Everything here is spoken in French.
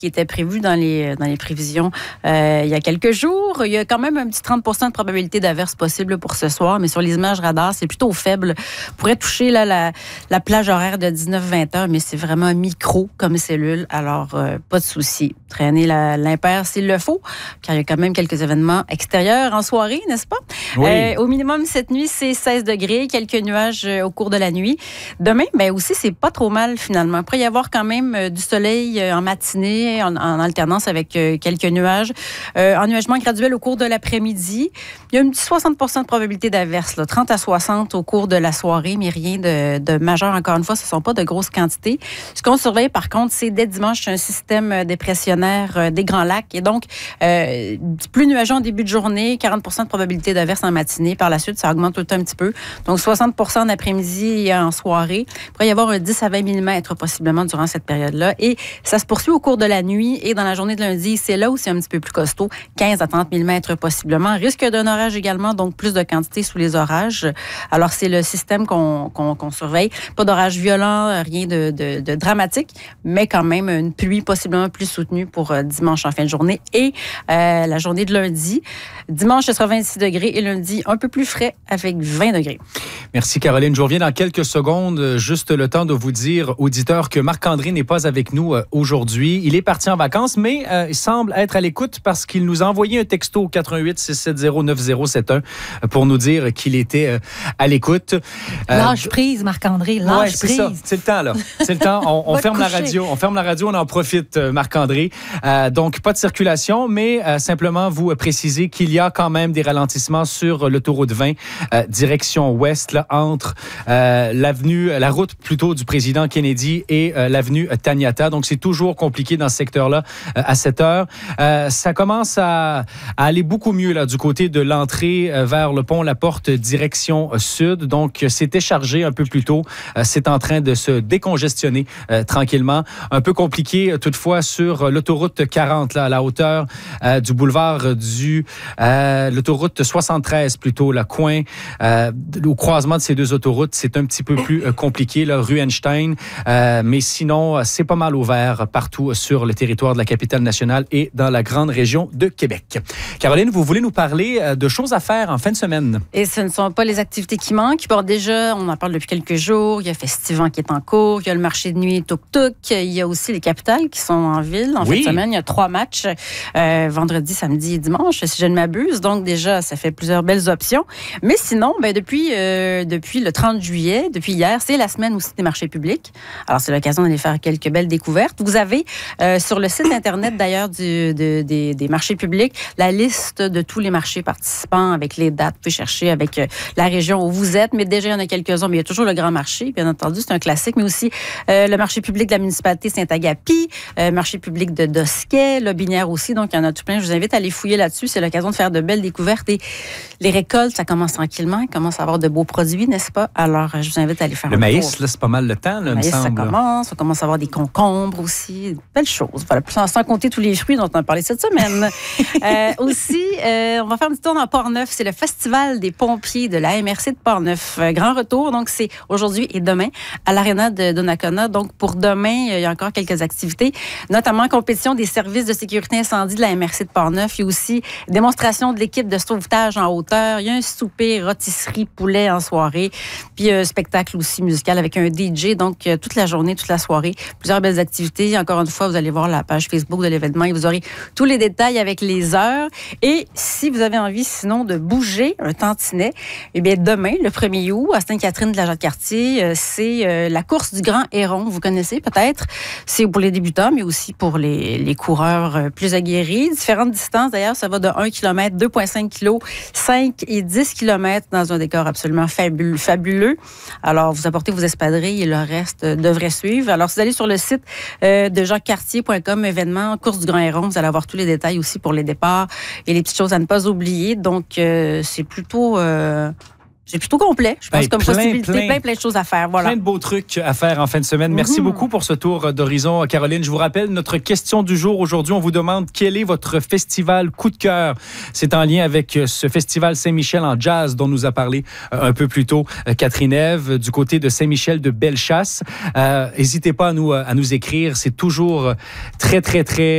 qui était prévu dans les prévisions il y a quelques jours. Il y a quand même un petit 30% de probabilité d'averse possible pour ce soir, mais sur les images radar, c'est plutôt faible. Pourrait toucher là, la plage horaire de 19-20 heures, mais c'est vraiment micro comme cellule, alors pas de souci. Traîner l'impair s'il le faut, car il y a quand même quelques événements extérieurs en soirée, n'est-ce pas? Oui. Au minimum, cette nuit, c'est 16 degrés, quelques nuages au cours de la nuit. Demain, aussi, c'est pas trop mal finalement. Après, il y avoir quand même du soleil en matinée, en alternance avec quelques nuages. Ennuagement graduel au cours de l'après-midi. Il y a un petit 60% de probabilité d'averse, 30 à 60 au cours de la soirée, mais rien de majeur. Encore une fois, ce ne sont pas de grosses quantités. Ce qu'on surveille, par contre, c'est dès dimanche, un système dépressionnaire des Grands Lacs. Et donc, plus nuageux en début de journée, 40% de probabilité d'averse en matinée. Par la suite, ça augmente tout le temps un petit peu. Donc, 60% en après-midi et en soirée. Il pourrait y avoir un 10 à 20 mm possiblement durant cette période-là. Et ça se poursuit au cours de la nuit et dans la journée de lundi. C'est là où c'est un petit peu plus costaud. 15 à 30 mm possiblement. Risque d'un orage également, donc plus de quantité sous les orages. Alors, c'est le système qu'on surveille. Pas d'orage violent, rien de dramatique, mais quand même une pluie possiblement plus soutenue pour dimanche en fin de journée et la journée de lundi. Dimanche, ce sera 26 degrés et lundi, un peu plus frais avec 20 degrés. Merci Caroline. Je reviens dans quelques secondes. Juste le temps de vous dire, auditeurs, que Marc-André n'est pas avec nous aujourd'hui. Il est parti en vacances, mais il semble être à l'écoute parce qu'il nous a envoyé un texto au 88-670-9071 pour nous dire qu'il était à l'écoute. Lâche prise, Marc-André. Lâche prise. Ça. C'est le temps, là. C'est le temps. On ferme la radio. On ferme la radio. On en profite, Marc-André. Donc, pas de circulation, mais simplement vous préciser qu'il y a quand même des ralentissements sur l'autoroute 20, direction ouest, là, entre la route plutôt du président Kennedy et l'avenue Taniata. Donc, c'est toujours compliqué dans ce secteur-là à cette heure. Ça commence à aller beaucoup mieux là, du côté de l'entrée vers le pont La Porte, direction sud. Donc, c'était chargé un peu plus tôt. C'est en train de se décongestionner tranquillement. Un peu compliqué, toutefois, sur l'autoroute 40, là, à la hauteur du boulevard l'autoroute 73, plutôt, le coin, au croisement de ces deux autoroutes. C'est un petit peu plus compliqué, là, rue Einstein. Mais sinon, c'est pas mal ouvert partout sur le territoire de la capitale nationale et dans la grande région de Québec. Caroline, vous voulez nous parler de choses à faire en fin de semaine? Et ce ne sont pas les activités qui manquent. Bon, déjà, on en parle depuis quelques jours. Il y a Festivant qui est en cours. Il y a le marché de nuit Tuk-Tuk. Il y a aussi les capitales qui sont en ville. En fin de semaine, il y a 3 matchs. Vendredi, samedi et dimanche, si je ne m'abuse. Donc, déjà, ça fait plusieurs belles options. Mais sinon, depuis le 30 juillet, depuis hier, c'est la semaine aussi des marchés publics. Alors, c'est l'occasion d'aller faire quelques belles découvertes. Vous avez sur le site Internet, d'ailleurs, des marchés publics, la liste de tous les marchés participants avec les dates. Vous pouvez chercher avec la région où vous êtes. Mais déjà, il y en a quelques-uns. Mais il y a toujours le Grand Marché, bien entendu, c'est un classique. Mais aussi le marché public de la municipalité Saint-Agapi, marché public de Dosquet, Lobinière aussi. Donc, il y en a tout plein. Je vous invite à aller fouiller là-dessus. C'est l'occasion de faire de belles découvertes. Et les récoltes, ça commence tranquillement. Il commence à avoir de beaux produits, n'est-ce pas? Alors, je vous invite à aller faire le maïs, là, c'est pas mal le temps, là, le maïs, me semble. Ça commence. On commence à avoir des concombres aussi. Belles choses. Voilà, sans compter tous les fruits dont on a parlé cette semaine. Aussi, on va faire un petit tour dans Port-Neuf. C'est le Festival des pompiers de la MRC de Port-Neuf. Grand retour. Donc, c'est aujourd'hui et demain à l'Aréna de Donnacona. Donc, pour demain, il y a encore quelques activités, notamment compétition des services de sécurité incendie de la MRC de Port-Neuf. Il y a aussi démonstration de l'équipe de sauvetage en hauteur. Il y a un souper, rôtisserie, poulet en soirée. Puis, un spectacle aussi musical avec un DJ. Donc, toute la journée, toute la soirée. Plusieurs belles activités. Encore une fois, vous allez voir la page Facebook de l'événement et vous aurez tous les détails avec les heures. Et si vous avez envie, sinon, de bouger un tantinet, eh bien, demain, le 1er août, à Sainte-Catherine de la Jacques-Cartier, c'est la course du Grand Héron. Vous connaissez peut-être. C'est pour les débutants, mais aussi pour les coureurs plus aguerris. Différentes distances, d'ailleurs, ça va de 1 km, 2,5 kg, 5 et 10 km dans un décor absolument fabuleux. Alors, vous apportez vos espadrilles et le reste devrait suivre. Alors, si vous allez sur le site de jacquescartier.com, événement, course du Grand Héron, vous allez avoir tous les détails aussi pour les départs et les petites choses à ne pas oublier. Donc, c'est plutôt complet, je pense, comme possibilité. Plein de choses à faire. Voilà. Plein de beaux trucs à faire en fin de semaine. Merci beaucoup pour ce tour d'horizon, Caroline. Je vous rappelle, notre question du jour aujourd'hui, on vous demande quel est votre festival coup de cœur. C'est en lien avec ce festival Saint-Michel en jazz dont nous a parlé un peu plus tôt Catherine Ève, du côté de Saint-Michel de Bellechasse. N'hésitez pas à nous écrire. C'est toujours très, très, très